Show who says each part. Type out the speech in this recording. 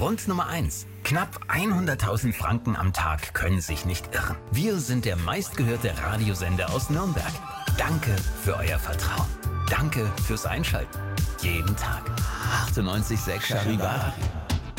Speaker 1: Grund Nummer 1. Knapp 100.000 Franken am Tag können sich nicht irren. Wir sind der meistgehörte Radiosender aus Nürnberg. Danke für euer Vertrauen. Danke fürs Einschalten. Jeden Tag. 98,6 Charivari.